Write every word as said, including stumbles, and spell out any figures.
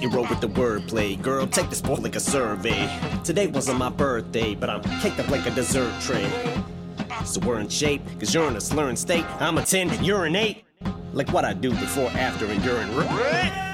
you wrote with the wordplay. Girl, take this boy like a survey. Today wasn't my birthday, but I'm caked up like a dessert tray. So we're in shape, cause you're in a slurring state. I'm a ten, you're an eight. Like what I do before, after, and during.